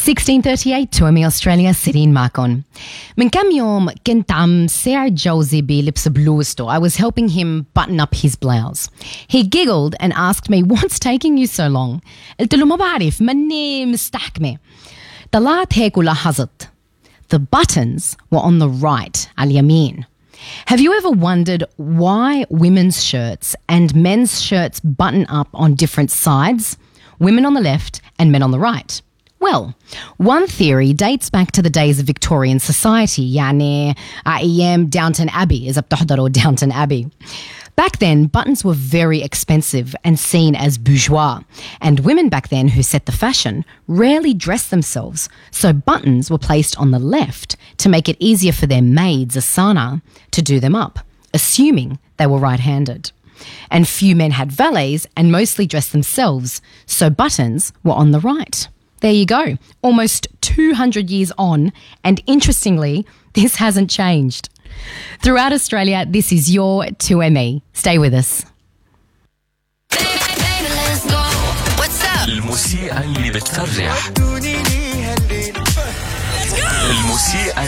1638 تومي أستراليا سيرين معكم. من كم يوم كنت عم ساعد جوزي بلبس بلوزته. I was helping him button up his blouse. He giggled and asked me, "What's taking you so long?" قلت له ما بعرف ماني مستحكمة. طلعت هيك ولاحظت. The buttons were on the right, على اليمين. Have you ever wondered why women's shirts and men's shirts button up on different sides? Women on the left and men on the right. Well, one theory dates back to the days of Victorian society, يعني أيام Downton Abbey, إذا بتحضروا Downton Abbey. Back then, buttons were very expensive and seen as bourgeois, and women back then who set the fashion rarely dressed themselves, so buttons were placed on the left to make it easier for their maids, Asana, to do them up, assuming they were right-handed. And few men had valets and mostly dressed themselves, so buttons were on the right. There you go, almost 200 years on, and interestingly, this hasn't changed. Throughout Australia, this is your 2ME. Stay with us. الموسيقى اللي بتفرح. الموسيقى